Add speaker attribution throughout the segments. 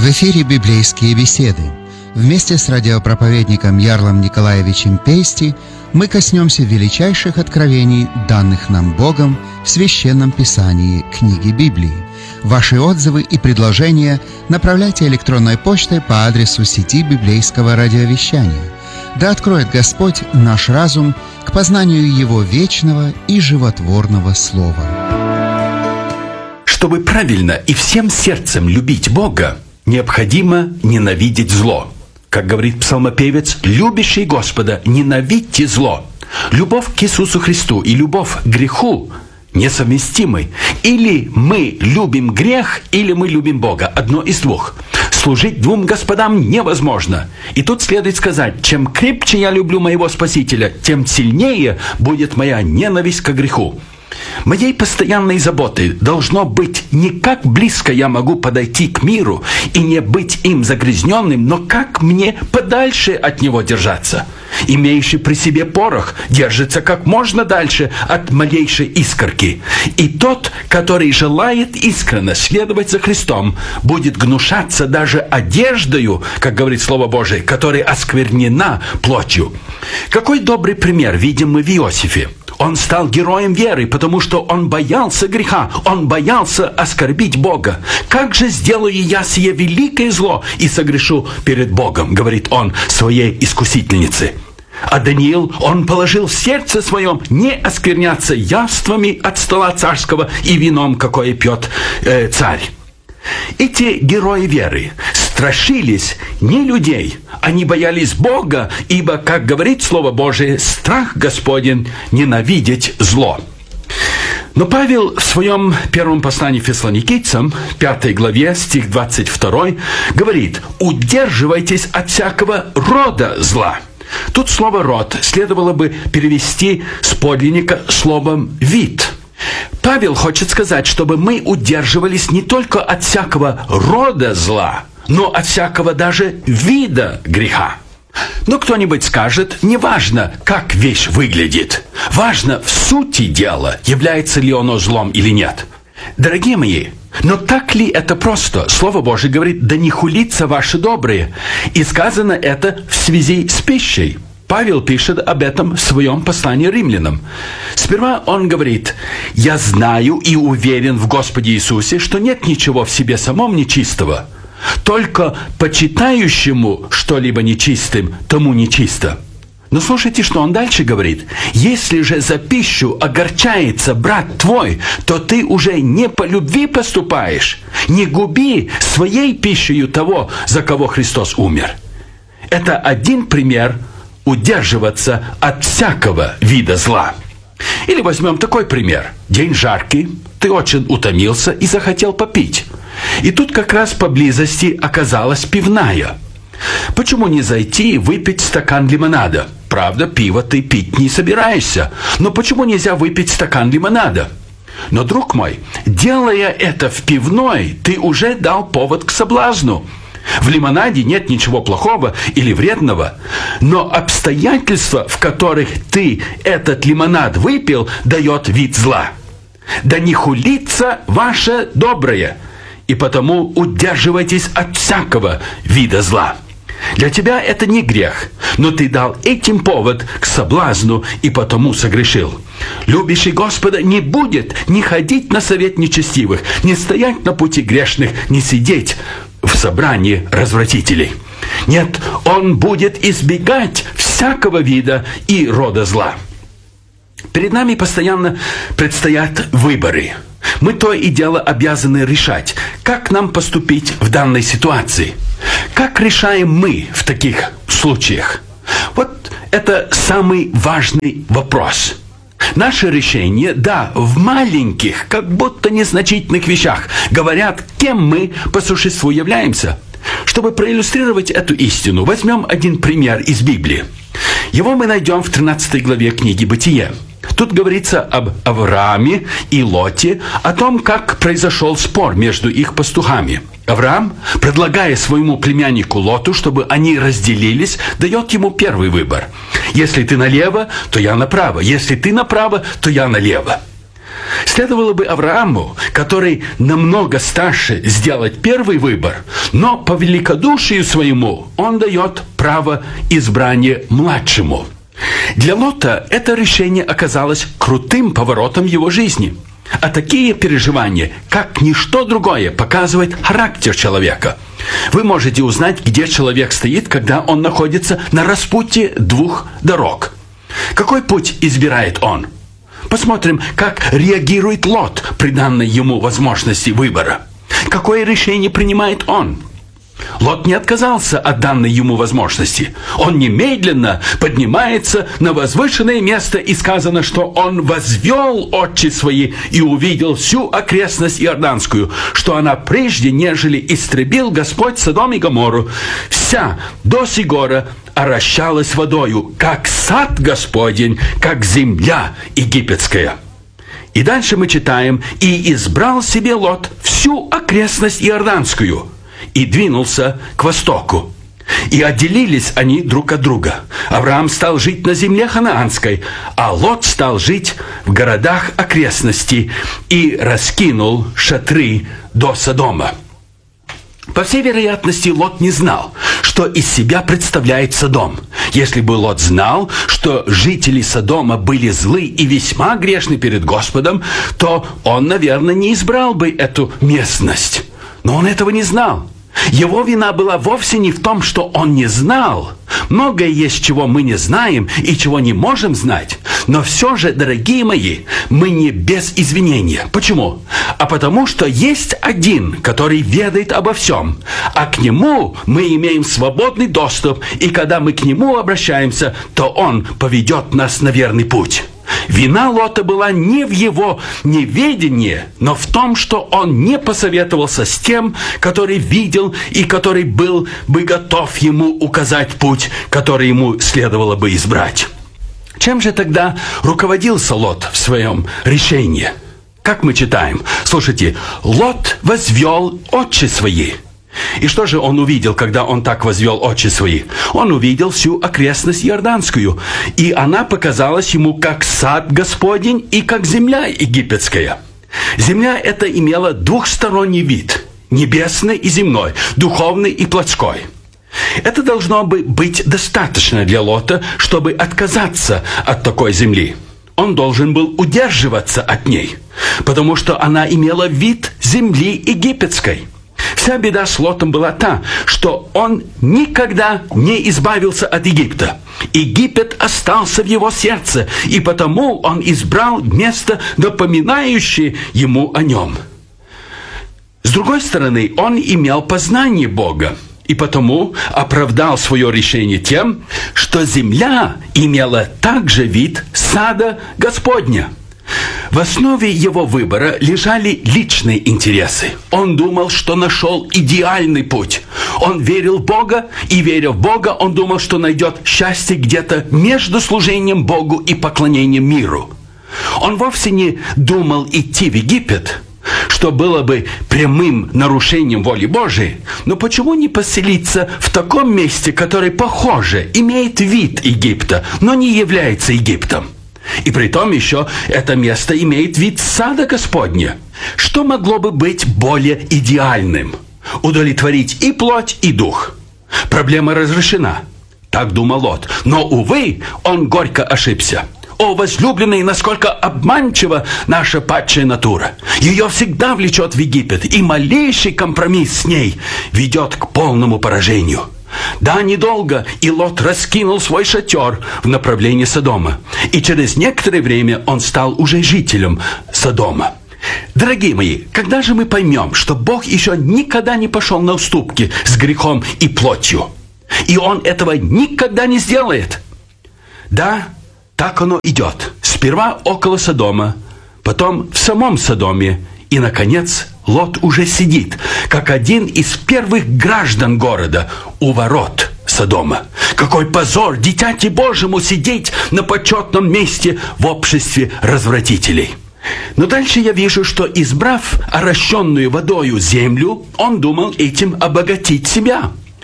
Speaker 1: В эфире «Библейские беседы». Вместе с радиопроповедником Ярлом Николаевичем Пейсти мы коснемся величайших откровений, данных нам Богом в Священном Писании книги Библии. Ваши отзывы и предложения направляйте электронной почтой по адресу сети библейского радиовещания. Да откроет Господь наш разум к познанию Его вечного и животворного Слова.
Speaker 2: Чтобы правильно и всем сердцем любить Бога, необходимо ненавидеть зло. Как говорит псалмопевец, любящий Господа, ненавидьте зло. Любовь к Иисусу Христу и любовь к греху несовместимы. Или мы любим грех, или мы любим Бога. Одно из двух. Служить двум господам невозможно. И тут следует сказать, чем крепче я люблю моего Спасителя, тем сильнее будет моя ненависть к греху. Моей постоянной заботой должно быть не как близко я могу подойти к миру и не быть им загрязненным, но как мне подальше от него держаться. Имеющий при себе порох держится как можно дальше от малейшей искорки. И тот, который желает искренне следовать за Христом, будет гнушаться даже одеждою, как говорит Слово Божие, которая осквернена плотью. Какой добрый пример видим мы в Иосифе. Он стал героем веры, потому что он боялся греха, он боялся оскорбить Бога. «Как же сделаю я сие великое зло и согрешу перед Богом», говорит он своей искусительнице. А Даниил, он положил в сердце своем не оскверняться явствами от стола царского и вином, какое пьет царь. Эти герои веры страшились не людей, они боялись Бога, ибо, как говорит Слово Божие, страх Господень ненавидеть зло. Но Павел в своем первом послании Фессалоникийцам, 5 главе, стих 22, говорит: «Удерживайтесь от всякого рода зла». Тут слово «род» следовало бы перевести с подлинника словом «вид». Павел хочет сказать, чтобы мы удерживались не только от всякого рода зла, но от всякого даже вида греха. Но кто-нибудь скажет, неважно, как вещь выглядит, важно в сути дела, является ли оно злом или нет. Дорогие мои, но так ли это просто? Слово Божие говорит: «Да не хулится ваше доброе». И сказано это в связи с пищей. Павел пишет об этом в своем послании римлянам. Сперва он говорит: «Я знаю и уверен в Господе Иисусе, что нет ничего в себе самом нечистого. Только почитающему что-либо нечистым, тому нечисто». Но слушайте, что он дальше говорит. «Если же за пищу огорчается брат твой, то ты уже не по любви поступаешь. Не губи своей пищей того, за кого Христос умер». Это один пример удерживаться от всякого вида зла. Или возьмем такой пример. День жаркий, ты очень утомился и захотел попить. И тут как раз поблизости оказалась пивная. Почему не зайти и выпить стакан лимонада? Правда, пиво ты пить не собираешься. Но почему нельзя выпить стакан лимонада? Но, друг мой, делая это в пивной, ты уже дал повод к соблазну. В лимонаде нет ничего плохого или вредного, но обстоятельства, в которых ты этот лимонад выпил, дает вид зла. «Да не хулится ваше доброе, и потому удерживайтесь от всякого вида зла». Для тебя это не грех, но ты дал этим повод к соблазну и потому согрешил. Любящий Господа не будет ни ходить на совет нечестивых, ни стоять на пути грешных, ни сидеть в собрании развратителей. Нет, он будет избегать всякого вида и рода зла. Перед нами постоянно предстоят выборы. Мы то и дело обязаны решать, как нам поступить в данной ситуации. Как решаем мы в таких случаях? Вот это самый важный вопрос. Наше решение, да, в маленьких, как будто незначительных вещах, говорят, кем мы по существу являемся. Чтобы проиллюстрировать эту истину, возьмем один пример из Библии. Его мы найдем в 13 главе книги «Бытие». Тут говорится об Аврааме и Лоте, о том, как произошел спор между их пастухами. Авраам, предлагая своему племяннику Лоту, чтобы они разделились, дает ему первый выбор. «Если ты налево, то я направо. Если ты направо, то я налево». Следовало бы Аврааму, который намного старше, сделать первый выбор, но по великодушию своему он дает право избрания младшему. Для Лота это решение оказалось крутым поворотом его жизни. А такие переживания, как ничто другое, показывают характер человека. Вы можете узнать, где человек стоит, когда он находится на распутье двух дорог. Какой путь избирает он? Посмотрим, как реагирует Лот при данной ему возможности выбора. Какое решение принимает он? Лот не отказался от данной ему возможности. Он немедленно поднимается на возвышенное место, и сказано, что он возвел очи свои и увидел всю окрестность Иорданскую, что она прежде, нежели истребил Господь Содом и Гоморру, вся до сих гора орощалась водою, как сад Господень, как земля египетская. И дальше мы читаем: «И избрал себе Лот всю окрестность Иорданскую, и двинулся к востоку. И отделились они друг от друга. Авраам стал жить на земле ханаанской, а Лот стал жить в городах окрестностей и раскинул шатры до Содома». По всей вероятности, Лот не знал, что из себя представляет Содом. Если бы Лот знал, что жители Содома были злы и весьма грешны перед Господом, то он, наверное, не избрал бы эту местность. Но он этого не знал. Его вина была вовсе не в том, что он не знал. Многое есть, чего мы не знаем и чего не можем знать. Но все же, дорогие мои, мы не без извинения. Почему? А потому что есть один, который ведает обо всем. А к нему мы имеем свободный доступ. И когда мы к нему обращаемся, то он поведет нас на верный путь. Вина Лота была не в его неведении, но в том, что он не посоветовался с тем, который видел и который был бы готов ему указать путь, который ему следовало бы избрать. Чем же тогда руководился Лот в своем решении? Как мы читаем? Слушайте, Лот возвел очи свои. И что же он увидел, когда он так возвел очи свои? Он увидел всю окрестность Иорданскую, и она показалась ему как сад Господень и как земля египетская. Земля эта имела двухсторонний вид – небесный и земной, духовный и плотской. Это должно быть достаточно для Лота, чтобы отказаться от такой земли. Он должен был удерживаться от ней, потому что она имела вид земли египетской. Вся беда с Лотом была та, что он никогда не избавился от Египта. Египет остался в его сердце, и потому он избрал место, напоминающее ему о нем. С другой стороны, он имел познание Бога, и потому оправдал свое решение тем, что земля имела также вид сада Господня. В основе его выбора лежали личные интересы. Он думал, что нашел идеальный путь. Он верил в Бога, и, веря в Бога, он думал, что найдет счастье где-то между служением Богу и поклонением миру. Он вовсе не думал идти в Египет, что было бы прямым нарушением воли Божией. Но почему не поселиться в таком месте, которое, похоже, имеет вид Египта, но не является Египтом? И притом еще это место имеет вид сада Господня. Что могло бы быть более идеальным? Удовлетворить и плоть, и дух. Проблема разрешена. Так думал Лот. Но, увы, он горько ошибся. О, возлюбленные, насколько обманчива наша падшая натура. Ее всегда влечет в Египет, и малейший компромисс с ней ведет к полному поражению. Да, недолго, и Лот раскинул свой шатер в направлении Содома. И через некоторое время он стал уже жителем Содома. Дорогие мои, когда же мы поймем, что Бог еще никогда не пошел на уступки с грехом и плотью? И Он этого никогда не сделает. Да, так оно идет. Сперва около Содома, потом в самом Содоме, и, наконец, Лот уже сидит, как один из первых граждан города у ворот Содома. Какой позор дитяти Божьему сидеть на почетном месте в обществе развратителей. Но дальше я вижу, что, избрав орощенную водою землю, он думал этим обогатить себя.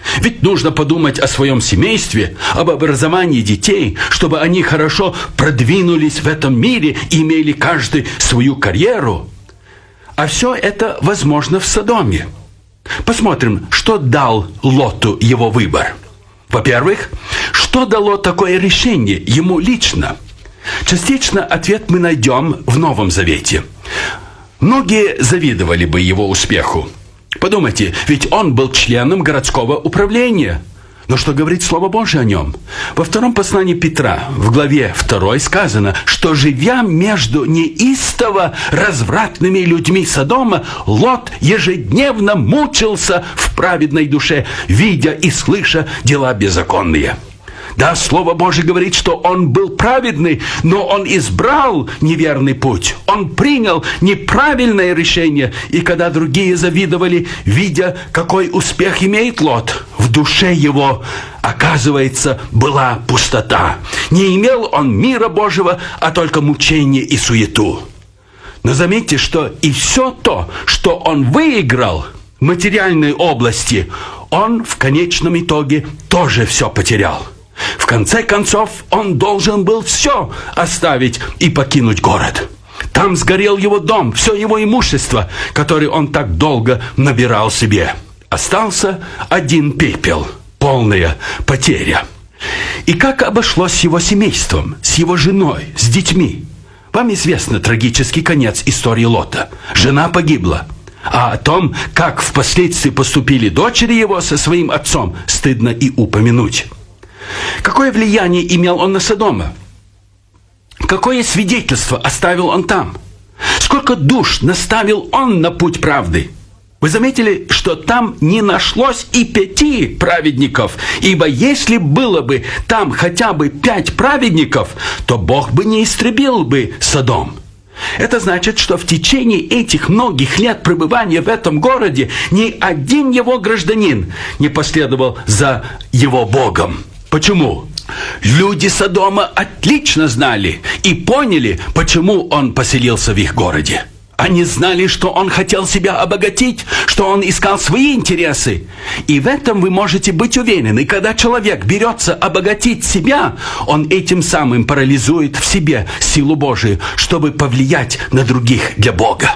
Speaker 2: Ведь нужно подумать о своем семействе, об образовании детей, чтобы они хорошо продвинулись в этом мире и имели каждый свою карьеру. А все это возможно в Содоме. Посмотрим, что дал Лоту его выбор. Во-первых, что дало такое решение ему лично? Частично ответ мы найдем в Новом Завете. Многие завидовали бы его успеху. Подумайте, ведь он был членом городского управления. Но что говорит Слово Божие о нем? Во втором послании Петра, в главе 2 сказано, что, живя между неистово развратными людьми Содома, Лот ежедневно мучился в праведной душе, видя и слыша дела беззаконные. Да, Слово Божие говорит, что он был праведный, но он избрал неверный путь. Он принял неправильное решение. И когда другие завидовали, видя, какой успех имеет Лот, в душе его, оказывается, была пустота. Не имел он мира Божьего, а только мучение и суету. Но заметьте, что и все то, что он выиграл в материальной области, он в конечном итоге тоже все потерял. В конце концов, он должен был все оставить и покинуть город. Там сгорел его дом, все его имущество, которое он так долго набирал себе. Остался один пепел, полная потеря. И как обошлось с его семейством, с его женой, с детьми? Вам известно трагический конец истории Лота. Жена погибла. А о том, как впоследствии поступили дочери его со своим отцом, стыдно и упомянуть. Какое влияние имел он на Содома? Какое свидетельство оставил он там? Сколько душ наставил он на путь правды? Вы заметили, что там не нашлось и 5 праведников, ибо если было бы там хотя бы 5 праведников, то Бог бы не истребил бы Содом. Это значит, что в течение этих многих лет пребывания в этом городе ни один его гражданин не последовал за его Богом. Почему? Люди Содома отлично знали и поняли, почему он поселился в их городе. Они знали, что он хотел себя обогатить, что он искал свои интересы. И в этом вы можете быть уверены. Когда человек берется обогатить себя, он этим самым парализует в себе силу Божию, чтобы повлиять на других для Бога.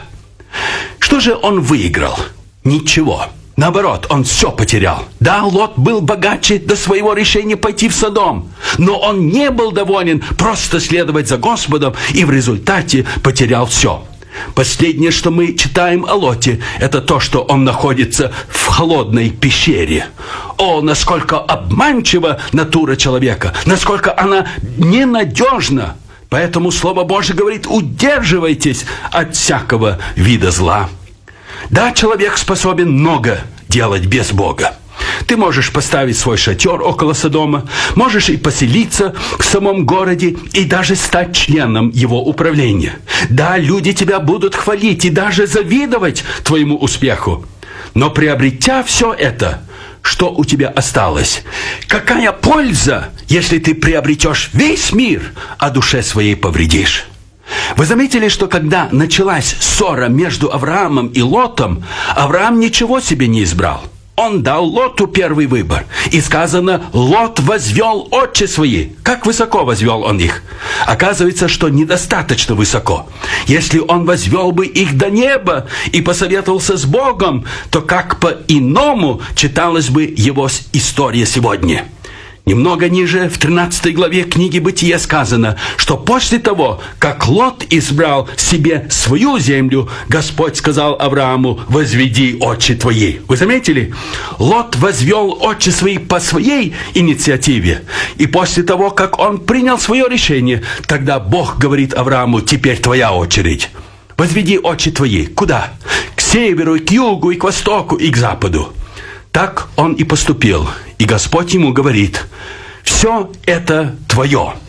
Speaker 2: Что же он выиграл? Ничего. Наоборот, он все потерял. Да, Лот был богаче до своего решения пойти в Содом, но он не был доволен просто следовать за Господом и в результате потерял все. Последнее, что мы читаем о Лоте, это то, что он находится в холодной пещере. О, насколько обманчива натура человека, насколько она ненадежна. Поэтому Слово Божие говорит: удерживайтесь от всякого вида зла. Да, человек способен много делать без Бога. Ты можешь поставить свой шатер около Содома, можешь и поселиться в самом городе, и даже стать членом его управления. Да, люди тебя будут хвалить и даже завидовать твоему успеху. Но приобретя все это, что у тебя осталось? Какая польза, если ты приобретешь весь мир, а душе своей повредишь? Вы заметили, что когда началась ссора между Авраамом и Лотом, Авраам ничего себе не избрал. Он дал Лоту первый выбор. И сказано, Лот возвел очи свои. Как высоко возвел он их? Оказывается, что недостаточно высоко. Если он возвел бы их до неба и посоветовался с Богом, то как по-иному читалась бы его история сегодня. Немного ниже, в 13 главе книги Бытия сказано, что после того, как Лот избрал себе свою землю, Господь сказал Аврааму: «Возведи очи твои». Вы заметили? Лот возвел очи свои по своей инициативе. И после того, как он принял свое решение, тогда Бог говорит Аврааму: «Теперь твоя очередь. Возведи очи твои». Куда? К северу, и к югу, и к востоку, и к западу. Так он и поступил. И Господь ему говорит: «Все это твое».